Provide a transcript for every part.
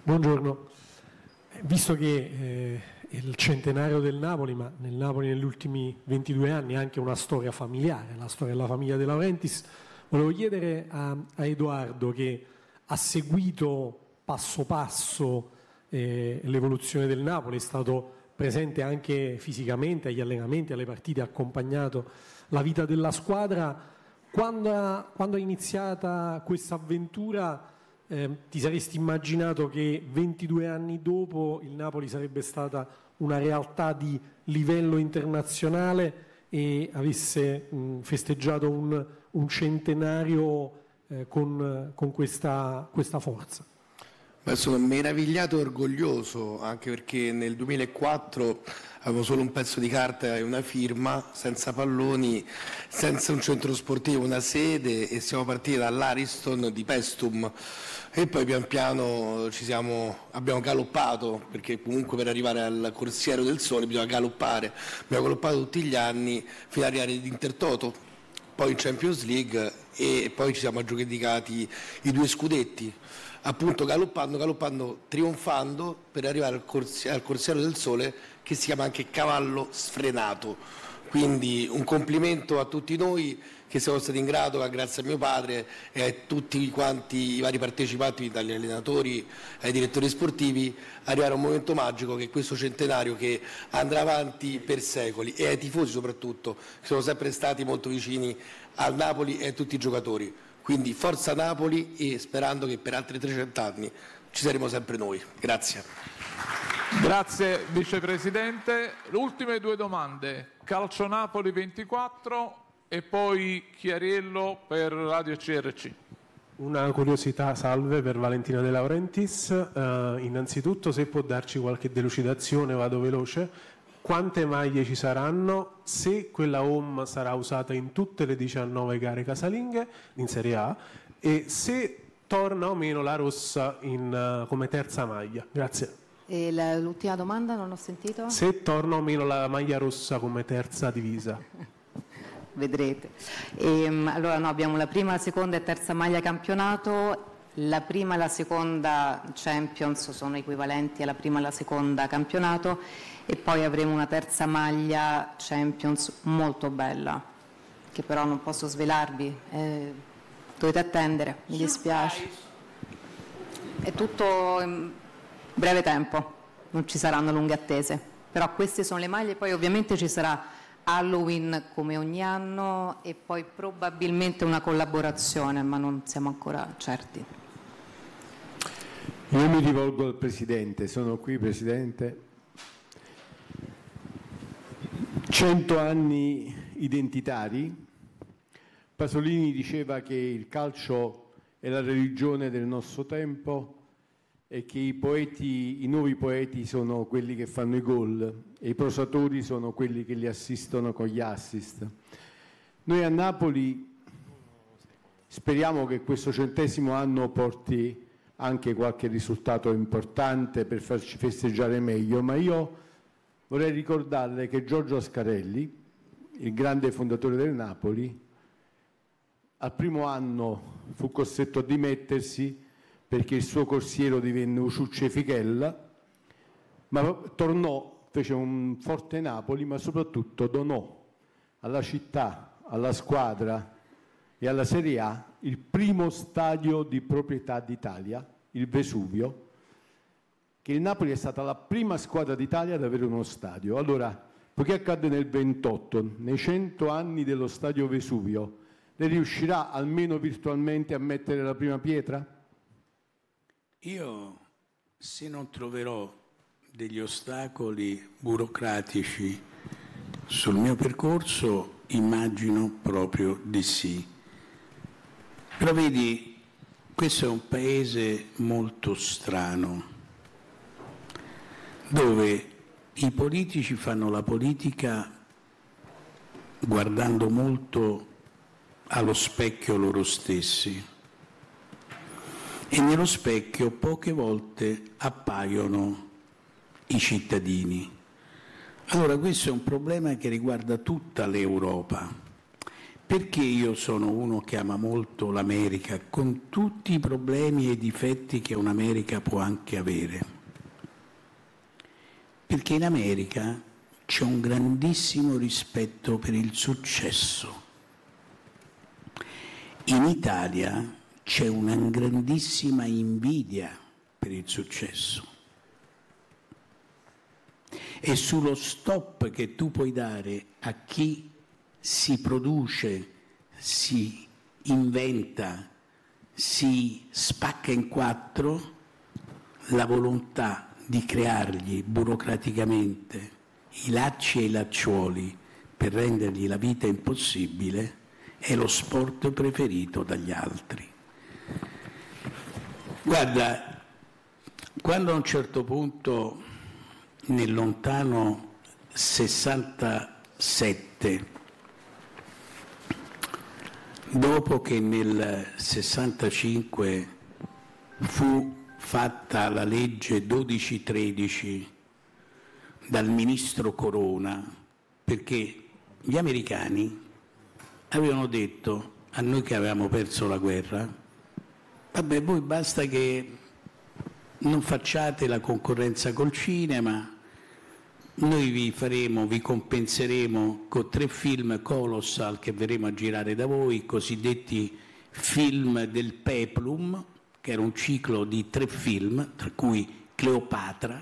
Buongiorno. Visto che è il centenario del Napoli, ma nel Napoli negli ultimi 22 anni ha anche una storia familiare, la storia della famiglia De Laurentiis, volevo chiedere a Edoardo, che ha seguito passo passo l'evoluzione del Napoli, è stato presente anche fisicamente agli allenamenti, alle partite, ha accompagnato la vita della squadra. Quando è iniziata questa avventura, ti saresti immaginato che 22 anni dopo il Napoli sarebbe stata una realtà di livello internazionale e avesse festeggiato un centenario con questa forza? Beh, sono meravigliato e orgoglioso, anche perché nel 2004 avevo solo un pezzo di carta e una firma, senza palloni, senza un centro sportivo, una sede, e siamo partiti dall'Ariston di Paestum e poi pian piano abbiamo galoppato, perché comunque per arrivare al Corsiero del Sole bisogna galoppare. Abbiamo galoppato tutti gli anni fino ad arrivare ad Intertoto, poi in Champions League, e poi ci siamo aggiudicati i 2 scudetti, appunto galoppando, trionfando, per arrivare al Corsiero del Sole, che si chiama anche cavallo sfrenato. Quindi un complimento a tutti noi che siamo stati in grado, grazie a mio padre e a tutti quanti i vari partecipanti, dagli allenatori ai direttori sportivi, arrivare a un momento magico che è questo centenario che andrà avanti per secoli, e ai tifosi soprattutto, che sono sempre stati molto vicini al Napoli e a tutti i giocatori. Quindi forza Napoli, e sperando che per altri 300 anni ci saremo sempre noi. Grazie. Grazie Vicepresidente. Le ultime 2 domande, Calcio Napoli 24 e poi Chiariello per Radio CRC. Una curiosità, salve, per Valentina De Laurentiis. Innanzitutto, se può darci qualche delucidazione, vado veloce. Quante maglie ci saranno? Se quella home sarà usata in tutte le 19 gare casalinghe in Serie A, e se torna o meno la rossa come terza maglia. Grazie. E l'ultima domanda non ho sentito? Se torna o meno la maglia rossa come terza divisa. Vedrete. Allora no, abbiamo la prima, la seconda e terza maglia campionato. La prima e la seconda Champions sono equivalenti alla prima e alla seconda campionato, e poi avremo una terza maglia Champions molto bella, che però non posso svelarvi, dovete attendere, mi dispiace. È tutto in breve tempo, non ci saranno lunghe attese, però queste sono le maglie. Poi ovviamente ci sarà Halloween come ogni anno, e poi probabilmente una collaborazione, ma non siamo ancora certi. Io mi rivolgo al Presidente, sono qui Presidente. 100 anni identitari. Pasolini diceva che il calcio è la religione del nostro tempo e che i nuovi poeti sono quelli che fanno i gol e i prosatori sono quelli che li assistono con gli assist. Noi a Napoli speriamo che questo 100° anno porti anche qualche risultato importante per farci festeggiare meglio, ma io vorrei ricordarle che Giorgio Ascarelli, il grande fondatore del Napoli, al primo anno fu costretto a dimettersi perché il suo corsiero divenne Uciucce Fichella, ma tornò, fece un forte Napoli, ma soprattutto donò alla città, alla squadra e alla Serie A il primo stadio di proprietà d'Italia, il Vesuvio, che il Napoli è stata la prima squadra d'Italia ad avere uno stadio. Allora, poiché accadde nel 28, nei 100 anni dello stadio Vesuvio, lei riuscirà almeno virtualmente a mettere la prima pietra? Io, se non troverò degli ostacoli burocratici sul mio percorso, immagino proprio di sì. Però vedi, questo è un paese molto strano, dove i politici fanno la politica guardando molto allo specchio loro stessi, e nello specchio poche volte appaiono i cittadini. Allora questo è un problema che riguarda tutta l'Europa, Perché io sono uno che ama molto l'America, con tutti i problemi e i difetti che un'America può anche avere? Perché in America c'è un grandissimo rispetto per il successo. In Italia c'è una grandissima invidia per il successo. E sullo stop che tu puoi dare a chi si produce, si inventa, si spacca in quattro, la volontà di creargli burocraticamente i lacci e i lacciuoli per rendergli la vita impossibile è lo sport preferito dagli altri. Guarda, quando a un certo punto, nel lontano 67, dopo che nel 65 fu fatta la legge 1213 dal ministro Corona, perché gli americani avevano detto a noi che avevamo perso la guerra: vabbè, voi basta che non facciate la concorrenza col cinema, noi vi compenseremo con 3 film colossal che verremo a girare da voi, i cosiddetti film del Peplum, che era un ciclo di 3 film, tra cui Cleopatra.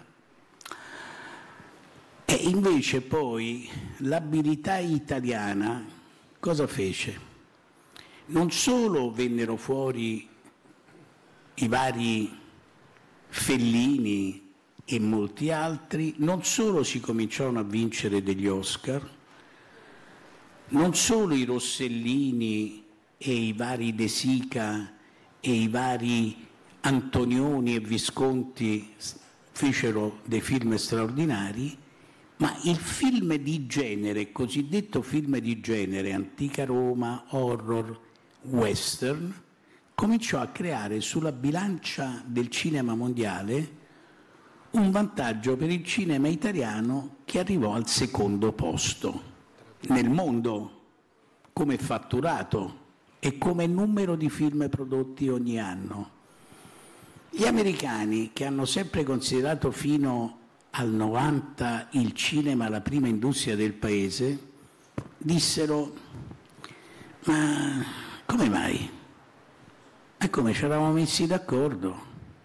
E invece poi l'abilità italiana cosa fece? Non solo vennero fuori i vari Fellini e molti altri, non solo si cominciarono a vincere degli Oscar, non solo i Rossellini e i vari De Sica e i vari Antonioni e Visconti fecero dei film straordinari, ma il film di genere, cosiddetto film di genere, antica Roma, horror, western, cominciò a creare sulla bilancia del cinema mondiale un vantaggio per il cinema italiano che arrivò al secondo posto nel mondo come fatturato e come numero di film prodotti ogni anno. Gli americani, che hanno sempre considerato fino al 90 il cinema la prima industria del paese, dissero: ma come mai? E come ci eravamo messi d'accordo?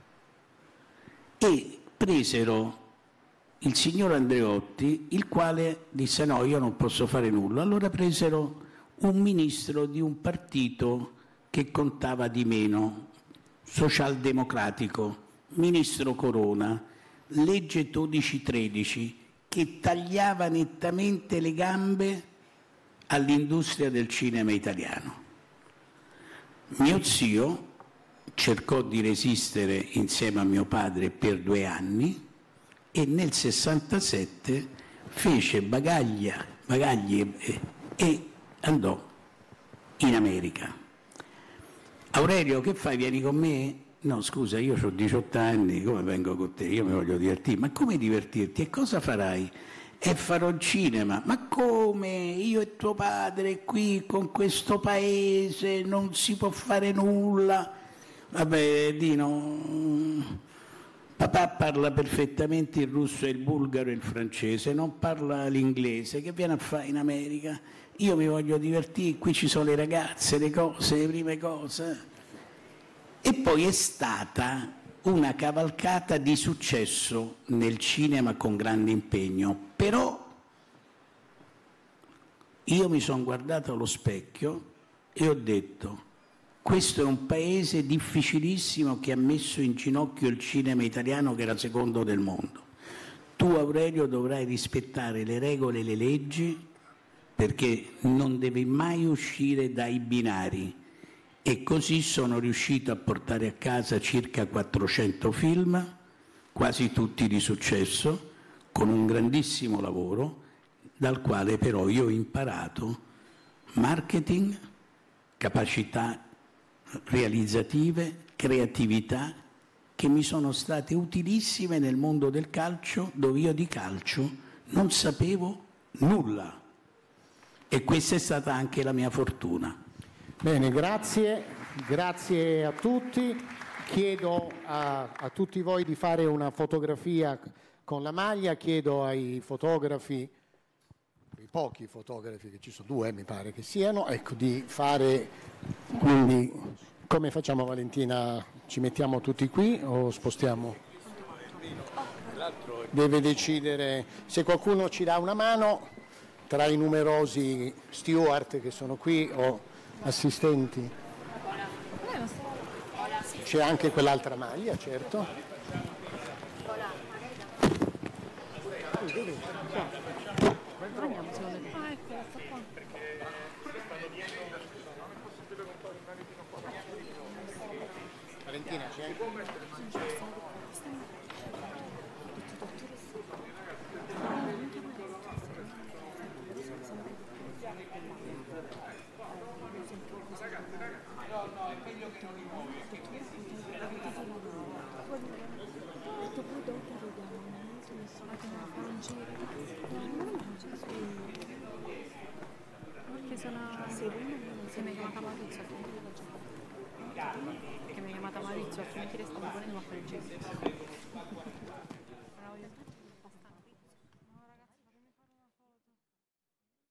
E presero il signor Andreotti, il quale disse: no, io non posso fare nulla. Allora presero un ministro di un partito che contava di meno, socialdemocratico, ministro Corona, legge 1213, che tagliava nettamente le gambe all'industria del cinema italiano. Mio zio cercò di resistere insieme a mio padre per 2 anni e nel 67 fece bagagli e andò in America. Aurelio, che fai? Vieni con me? No, scusa, io ho 18 anni, come vengo con te? Io mi voglio divertire. Ma come divertirti? E cosa farai? E farò il cinema. Ma come? Io e tuo padre qui con questo paese non si può fare nulla. Vabbè, Dino, papà parla perfettamente il russo, il bulgaro e il francese, non parla l'inglese. Che viene a fare in America? Io mi voglio divertire, qui ci sono le ragazze, le cose, le prime cose. E poi è stata una cavalcata di successo nel cinema con grande impegno, però io mi sono guardato allo specchio e ho detto: questo è un paese difficilissimo che ha messo in ginocchio il cinema italiano, che era secondo del mondo. Tu, Aurelio, dovrai rispettare le regole e le leggi, perché non devi mai uscire dai binari. E così sono riuscito a portare a casa circa 400 film, quasi tutti di successo, con un grandissimo lavoro, dal quale però io ho imparato marketing, capacità realizzative, creatività, che mi sono state utilissime nel mondo del calcio, dove io di calcio non sapevo nulla. e questa è stata anche la mia fortuna. Bene, grazie a tutti. Chiedo a tutti voi di fare una fotografia con la maglia, chiedo ai fotografi, i pochi fotografi, che ci sono 2 mi pare che siano, ecco, di fare, quindi come facciamo Valentina? Ci mettiamo tutti qui o spostiamo? Deve decidere, se qualcuno ci dà una mano tra i numerosi steward che sono qui o assistenti. C'è anche quell'altra maglia, certo. Valentina, c'è? Se mi ha chiamata Maurizio, altrimenti restiamo volendo a fare il gesto.